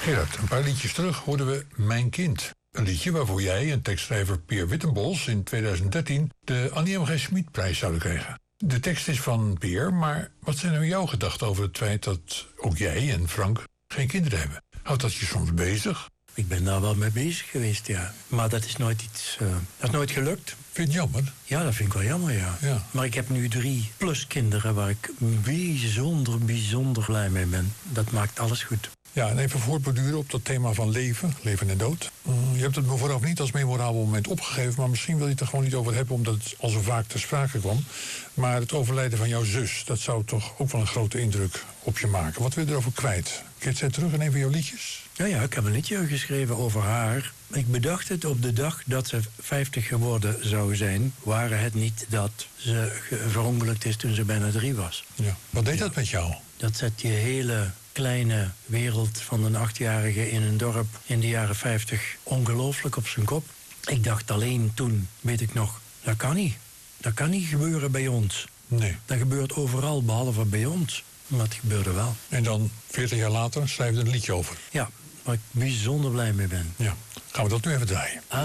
Gerard, een paar liedjes terug hoorden we Mijn Kind. Een liedje waarvoor jij en tekstschrijver Peer Wittenbols in 2013 de Annie M. G. Schmid-prijs zouden krijgen. De tekst is van Peer, maar wat zijn nou jouw gedachten over het feit dat ook jij en Frank geen kinderen hebben? Houdt dat je soms bezig? Ik ben daar wel mee bezig geweest, ja. Maar dat is nooit dat is nooit gelukt. Vind je het jammer? Ja, dat vind ik wel jammer, ja. Maar ik heb nu 3 plus kinderen waar ik bijzonder blij mee ben. Dat maakt alles goed. Ja, en even voortborduren op dat thema van leven en dood. Je hebt het me vooraf niet als memorabel moment opgegeven, maar misschien wil je het er gewoon niet over hebben, omdat het al zo vaak ter sprake kwam. Maar het overlijden van jouw zus, dat zou toch ook wel een grote indruk op je maken. Wat wil je erover kwijt? Kun je het zetten terug in een van jouw liedjes? Ja, ik heb een liedje geschreven over haar. Ik bedacht het op de dag dat ze 50 geworden zou zijn, waren het niet dat ze verongelukt is toen ze bijna 3 was. Ja. Wat deed dat met jou? Dat zet je hele kleine wereld van een 8-jarige in een dorp in de jaren 50 ongelooflijk op zijn kop. Ik dacht alleen toen, weet ik nog, dat kan niet. Dat kan niet gebeuren bij ons. Nee. Dat gebeurt overal, behalve bij ons. Maar het gebeurde wel. En dan, 40 jaar later, schrijf je er een liedje over. Ja, waar ik bijzonder blij mee ben. Ja. Gaan we dat nu even draaien.